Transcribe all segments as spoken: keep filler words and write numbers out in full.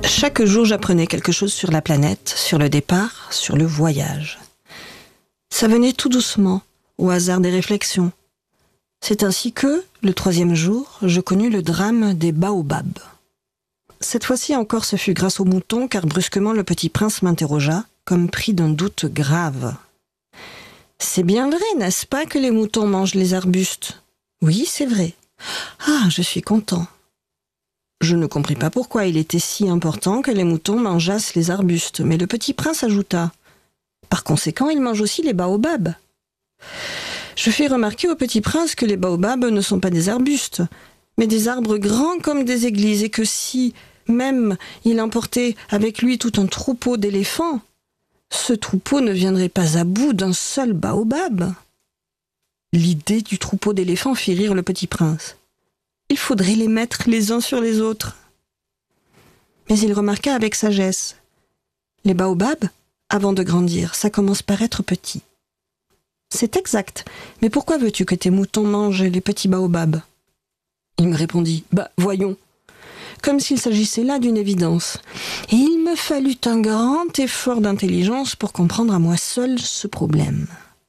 Chaque jour, j'apprenais quelque chose sur la planète, sur le départ, sur le voyage. Ça venait tout doucement, au hasard des réflexions. C'est ainsi que, le troisième jour, je connus le drame des baobabs. Cette fois-ci encore, ce fut grâce aux moutons, car brusquement le petit prince m'interrogea, comme pris d'un doute grave. « C'est bien vrai, n'est-ce pas, que les moutons mangent les arbustes ?»« Oui, c'est vrai. »« Ah, je suis content. » Je ne compris pas pourquoi il était si important que les moutons mangeassent les arbustes, mais le petit prince ajouta « Par conséquent, ils mangent aussi les baobabs. » Je fis remarquer au petit prince que les baobabs ne sont pas des arbustes, mais des arbres grands comme des églises, et que si, même, il emportait avec lui tout un troupeau d'éléphants, ce troupeau ne viendrait pas à bout d'un seul baobab. L'idée du troupeau d'éléphants fit rire le petit prince. Il faudrait les mettre les uns sur les autres. Mais il remarqua avec sagesse. Les baobabs, avant de grandir, ça commence par être petit. C'est exact, mais pourquoi veux-tu que tes moutons mangent les petits baobabs ? Il me répondit, bah voyons, comme s'il s'agissait là d'une évidence. Et il me fallut un grand effort d'intelligence pour comprendre à moi seul ce problème.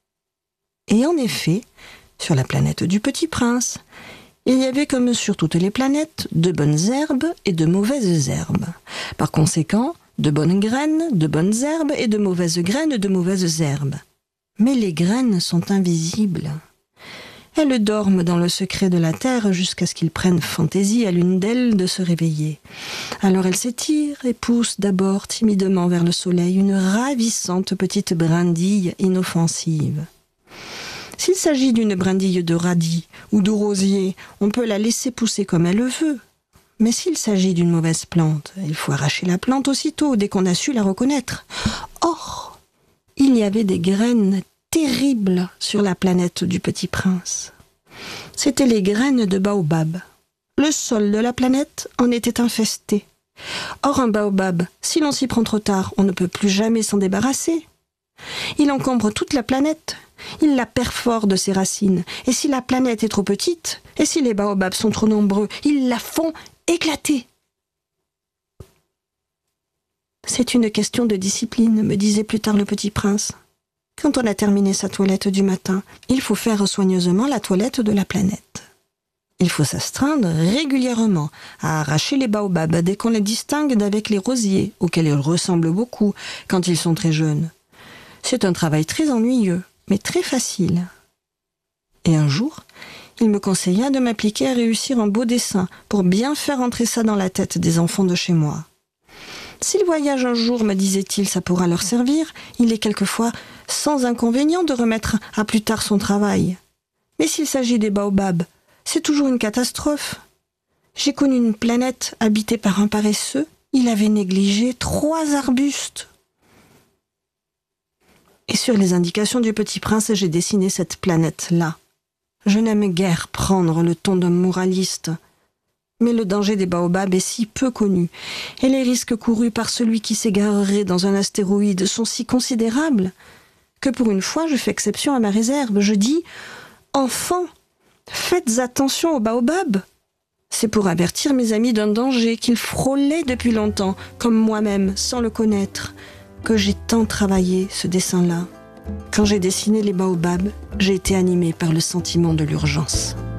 Et en effet, sur la planète du Petit Prince, il y avait comme sur toutes les planètes de bonnes herbes et de mauvaises herbes. Par conséquent, de bonnes graines, de bonnes herbes et de mauvaises graines, de mauvaises herbes. Mais les graines sont invisibles. Elles dorment dans le secret de la terre jusqu'à ce qu'il prenne fantaisie à l'une d'elles de se réveiller. Alors elles s'étirent et poussent d'abord timidement vers le soleil une ravissante petite brindille inoffensive. S'il s'agit d'une brindille de radis ou de rosier, on peut la laisser pousser comme elle veut. Mais s'il s'agit d'une mauvaise plante, il faut arracher la plante aussitôt, dès qu'on a su la reconnaître. Or, il y avait des graines terribles sur la planète du Petit Prince. C'étaient les graines de baobab. Le sol de la planète en était infesté. Or, un baobab, si l'on s'y prend trop tard, on ne peut plus jamais s'en débarrasser. Il encombre toute la planète. Il la perfore de ses racines. Et si la planète est trop petite, et si les baobabs sont trop nombreux, ils la font éclater. C'est une question de discipline, me disait plus tard le Petit Prince. Quand on a terminé sa toilette du matin, il faut faire soigneusement la toilette de la planète. Il faut s'astreindre régulièrement à arracher les baobabs dès qu'on les distingue d'avec les rosiers, auxquels ils ressemblent beaucoup quand ils sont très jeunes. C'est un travail très ennuyeux, mais très facile. Et un jour, il me conseilla de m'appliquer à réussir un beau dessin pour bien faire entrer ça dans la tête des enfants de chez moi. S'ils voyagent un jour, me disait-il, ça pourra leur servir. Il est quelquefois sans inconvénient de remettre à plus tard son travail. Mais s'il s'agit des baobabs, c'est toujours une catastrophe. J'ai connu une planète habitée par un paresseux. Il avait négligé trois arbustes. Et sur les indications du Petit Prince, j'ai dessiné cette planète-là. Je n'aime guère prendre le ton d'un moraliste. Mais le danger des baobabs est si peu connu, et les risques courus par celui qui s'égarerait dans un astéroïde sont si considérables, que pour une fois je fais exception à ma réserve. Je dis « Enfants, faites attention aux baobabs !» C'est pour avertir mes amis d'un danger qu'ils frôlaient depuis longtemps, comme moi-même, sans le connaître, que j'ai tant travaillé ce dessin-là. Quand j'ai dessiné les baobabs, j'ai été animée par le sentiment de l'urgence.